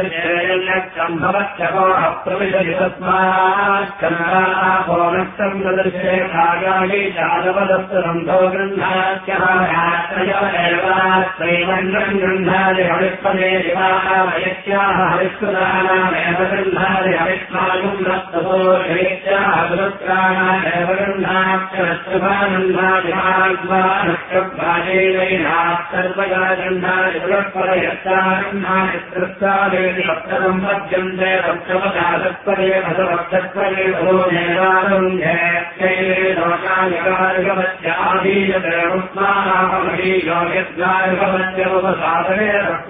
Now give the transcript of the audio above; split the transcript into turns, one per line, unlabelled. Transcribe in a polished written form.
सम्भवत्यको अप्रविशति तस्मात् कन्दापो नष्टम् ददर्शे भागानि जातवदस्तरन्धो गृह्णात्यः त्रैवण्यम् गृह्णादि हविष्पदे दिवामयत्याः हविष्कृतानामेव गृह्णादि हविष्मायुम् नस्ततो शैत्याः पुरस्कारामेव गृह्णात्यनश्चभानन्दादिमाग्वा नष्टभाजैवैनाः सर्वगा गृह्णादि पुरस्परयत्ता गृह्णादि त्रस्तादेति सप्तमम् पद्यन्ते सप्तमदासत्परे भसवक्षत्परे भो नेवारम् जयत्यै दोषानिकारगवत्याधीयते मुस्मानामहीयो यद्गार्गवत्यमुपसादने